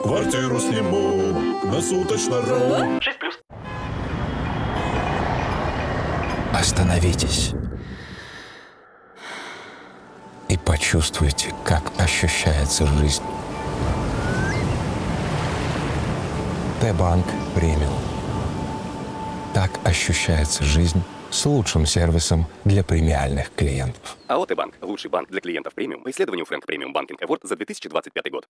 Квартиру сниму на суточно-ру. 6+. Остановитесь и почувствуйте, как ощущается жизнь. Т-банк премиум. Так ощущается жизнь с лучшим сервисом для премиальных клиентов. АО «Т-банк» – лучший банк для клиентов премиум по исследованию Frank Premium Banking Award за 2025 год.